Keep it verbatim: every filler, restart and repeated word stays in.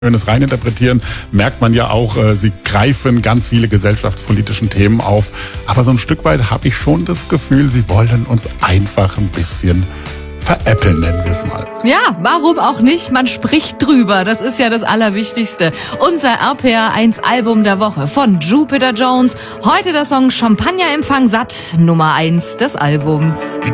Wenn es reininterpretieren, merkt man ja auch, äh, sie greifen ganz viele gesellschaftspolitischen Themen auf. Aber so ein Stück weit habe ich schon das Gefühl, sie wollen uns einfach ein bisschen veräppeln, nennen wir es mal. Ja, warum auch nicht? Man spricht drüber. Das ist ja das Allerwichtigste. Unser R P R eins Album der Woche von Jupiter Jones. Heute der Song Champagnerempfang satt, Nummer eins des Albums.